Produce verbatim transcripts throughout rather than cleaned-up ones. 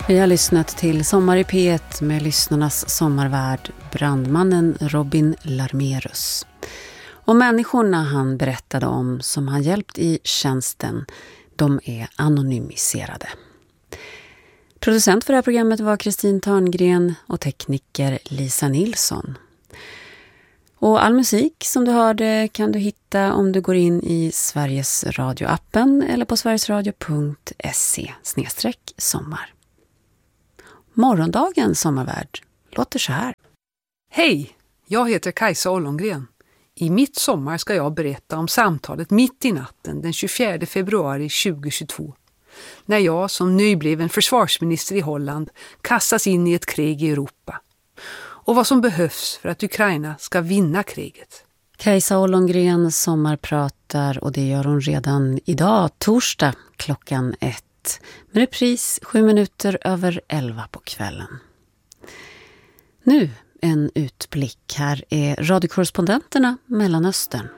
Vi har lyssnat till Sommar i P ett med lyssnarnas sommarvärd, brandmannen Robin Larmerus. Och människorna han berättade om som han hjälpt i tjänsten, de är anonymiserade. Producent för det här programmet var Kristin Törngren och tekniker Lisa Nilsson. Och all musik som du hörde kan du hitta om du går in i Sveriges Radio-appen eller på sverigesradio punkt se snedstreck sommar. Morgondagens sommarvärld låter så här. Hej, jag heter Kajsa Ollongren. I mitt sommar ska jag berätta om samtalet mitt i natten den tjugofjärde februari tjugohundratjugotvå. När jag som nybliven försvarsminister i Holland kastas in i ett krig i Europa. Och vad som behövs för att Ukraina ska vinna kriget. Kajsa Ollongren sommarpratar och det gör hon redan idag, torsdag klockan ett. Med repris sju minuter över elva på kvällen. Nu en utblick. Här är radiokorrespondenterna Mellanöstern.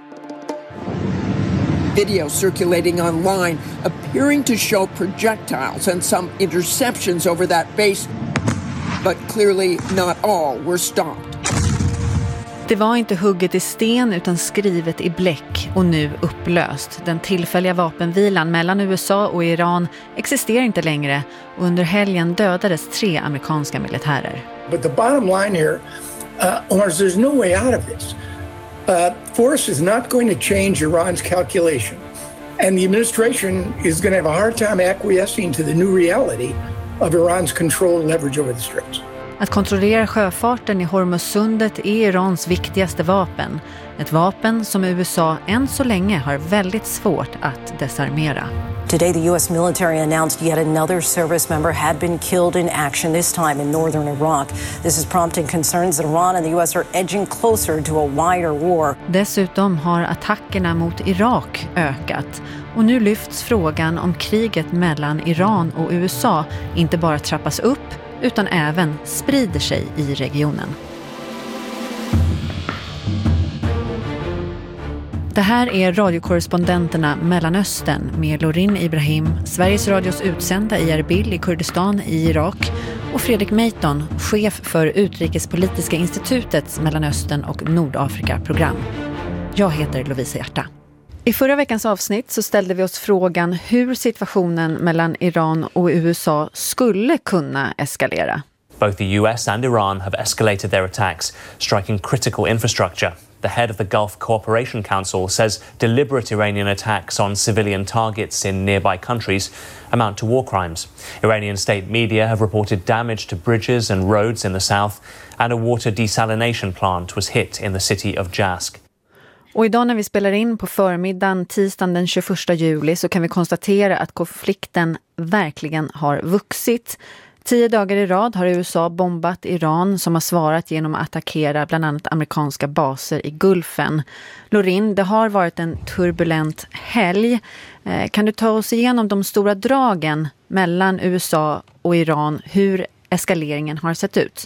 Video circulating online appearing to show projectiles and some interceptions over that base, but clearly not all were stopped. Det var inte hugget i sten utan skrivet i bläck och nu upplöst. Den tillfälliga vapenvilan mellan U S A och Iran existerar inte längre och under helgen dödades tre amerikanska militärer. But the bottom line here, uh, there's no way out of this. Uh, force is not going to change Iran's calculation. And the administration is going to have a hard time acquiescing to the new reality of Iran's control and leverage over the Straits. Att kontrollera sjöfarten i Hormuzsundet är Irans viktigaste vapen. Ett vapen som U S A än så länge har väldigt svårt att desarmera. Today, the U S military announced yet another service member had been killed in action, this time in northern Iraq. This is prompting concerns that Iran and the U S are edging closer to a wider war. Dessutom har attackerna mot Irak ökat. Och nu lyfts frågan om kriget mellan Iran och U S A inte bara trappas upp utan även sprider sig i regionen. Det här är radiokorrespondenterna Mellanöstern med Lorin Ibrahim, Sveriges Radios utsända i Erbil i Kurdistan i Irak och Fredrik Meiton, chef för Utrikespolitiska institutets Mellanöstern och Nordafrika-program. Jag heter Lovisa Hjärta. I förra veckans avsnitt så ställde vi oss frågan hur situationen mellan Iran och U S A skulle kunna eskalera. Both the U S and Iran have escalated their attacks, striking critical infrastructure. The head of the Gulf Cooperation Council says deliberate Iranian attacks on civilian targets in nearby countries amount to war crimes. Iranian state media have reported damage to bridges and roads in the south, and a water desalination plant was hit in the city of Jask. Och idag när vi spelar in på förmiddagen tisdagen den tjugoförsta juli så kan vi konstatera att konflikten verkligen har vuxit. Tio dagar i rad har U S A bombat Iran som har svarat genom att attackera bland annat amerikanska baser i Gulfen. Lorin, det har varit en turbulent helg. Kan du ta oss igenom de stora dragen mellan U S A och Iran, hur eskaleringen har sett ut?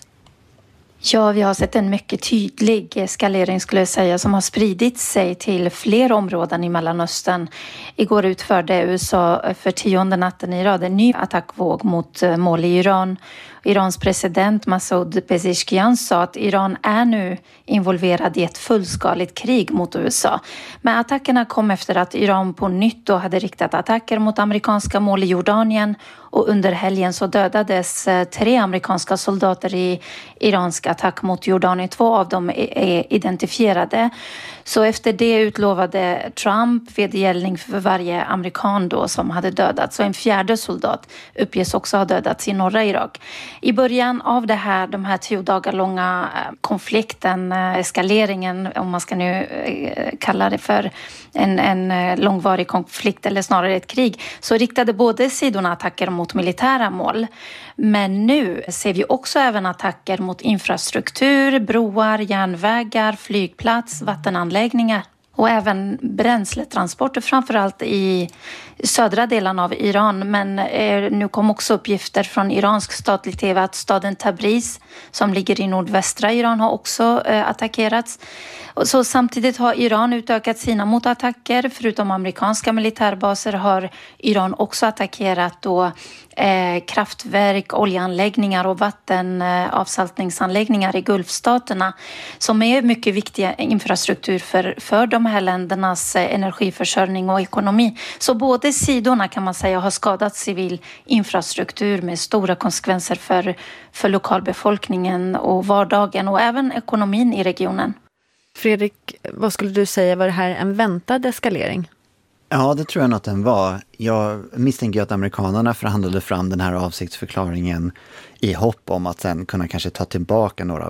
Ja, vi har sett en mycket tydlig eskalering skulle jag säga som har spridit sig till fler områden i Mellanöstern. Igår utförde U S A för tionde natten i rad en ny attackvåg mot mål i Iran. Irans president Masoud Pezeshkian sa att Iran är nu involverad i ett fullskaligt krig mot U S A. Men attackerna kom efter att Iran på nytt då hade riktat attacker mot amerikanska mål i Jordanien och under helgen så dödades tre amerikanska soldater i iransk attack mot Jordanien. Två av dem är identifierade. Så efter det utlovade Trump vedergällning för varje amerikan då som hade dödats. Så en fjärde soldat uppges också ha dödats i norra Irak. I början av det här, de här tio dagar långa konflikten, eskaleringen, om man ska nu kalla det för en, en långvarig konflikt eller snarare ett krig, så riktade både sidorna attacker mot militära mål. Men nu ser vi också även attacker mot infrastruktur, broar, järnvägar, flygplats, vattenanläggningar och även bränsletransporter, framförallt i södra delen av Iran. Men eh, nu kom också uppgifter från iransk statlig tv att staden Tabriz, som ligger i nordvästra Iran, har också eh, attackerats. Och så samtidigt har Iran utökat sina motattacker. Förutom amerikanska militärbaser har Iran också attackerat då, eh, kraftverk, oljeanläggningar och vattenavsaltningsanläggningar i Gulfstaterna, som är mycket viktiga infrastruktur för, för de här ländernas eh, energiförsörjning och ekonomi. Så både sidorna kan man säga har skadat civil infrastruktur med stora konsekvenser för, för lokalbefolkningen och vardagen och även ekonomin i regionen. Fredrik, vad skulle du säga, var det här en väntad eskalering? Ja, det tror jag nog att den var. Jag misstänker att amerikanerna förhandlade fram den här avsiktsförklaringen i hopp om att sen kunna kanske ta tillbaka några